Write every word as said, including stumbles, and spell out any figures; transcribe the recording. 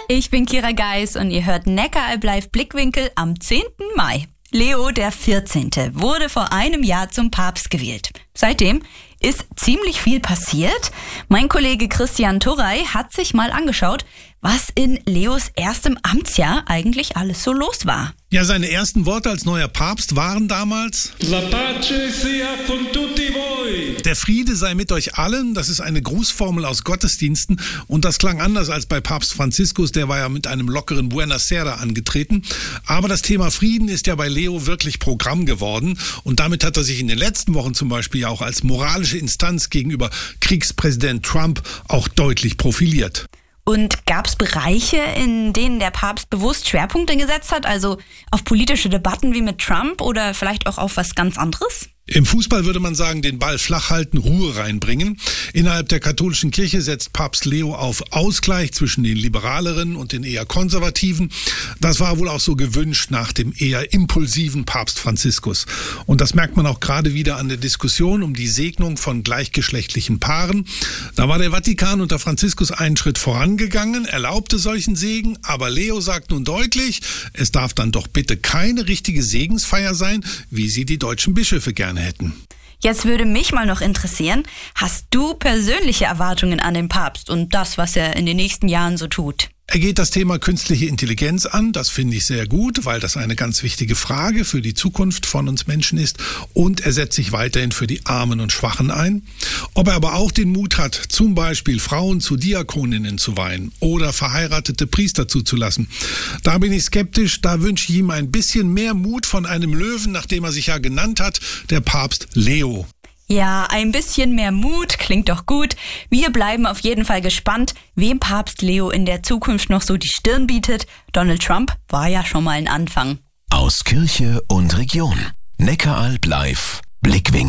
Ich bin Kira Geis und ihr hört Neckaralb live Blickwinkel am zehnten Mai. Leo der vierzehnte wurde vor einem Jahr zum Papst gewählt. Seitdem ist ziemlich viel passiert. Mein Kollege Christian Turrey hat sich mal angeschaut, was in Leos erstem Amtsjahr eigentlich alles so los war. Ja, seine ersten Worte als neuer Papst waren damals: La pace sia con tutti voi. Der Friede sei mit euch allen. Das ist eine Grußformel aus Gottesdiensten und das klang anders als bei Papst Franziskus, der war ja mit einem lockeren Buonasera angetreten. Aber das Thema Frieden ist ja bei Leo wirklich Programm geworden und damit hat er sich in den letzten Wochen zum Beispiel auch als moralische Instanz gegenüber Kriegspräsident Trump auch deutlich profiliert. Und gab es Bereiche, in denen der Papst bewusst Schwerpunkte gesetzt hat, also auf politische Debatten wie mit Trump oder vielleicht auch auf was ganz anderes? Im Fußball würde man sagen, den Ball flach halten, Ruhe reinbringen. Innerhalb der katholischen Kirche setzt Papst Leo auf Ausgleich zwischen den Liberaleren und den eher Konservativen. Das war wohl auch so gewünscht nach dem eher impulsiven Papst Franziskus. Und das merkt man auch gerade wieder an der Diskussion um die Segnung von gleichgeschlechtlichen Paaren. Da war der Vatikan unter Franziskus einen Schritt vorangegangen, erlaubte solchen Segen, aber Leo sagt nun deutlich, es darf dann doch bitte keine richtige Segensfeier sein, wie sie die deutschen Bischöfe gerne hätten. Jetzt würde mich mal noch interessieren, hast du persönliche Erwartungen an den Papst und das, was er in den nächsten Jahren so tut? Er geht das Thema künstliche Intelligenz an, das finde ich sehr gut, weil das eine ganz wichtige Frage für die Zukunft von uns Menschen ist und er setzt sich weiterhin für die Armen und Schwachen ein. Ob er aber auch den Mut hat, zum Beispiel Frauen zu Diakoninnen zu weihen oder verheiratete Priester zuzulassen, da bin ich skeptisch, da wünsche ich ihm ein bisschen mehr Mut von einem Löwen, nachdem er sich ja genannt hat, der Papst Leo. Ja, ein bisschen mehr Mut klingt doch gut. Wir bleiben auf jeden Fall gespannt, wem Papst Leo in der Zukunft noch so die Stirn bietet. Donald Trump war ja schon mal ein Anfang. Aus Kirche und Region. Neckaralb live Blickwinkel.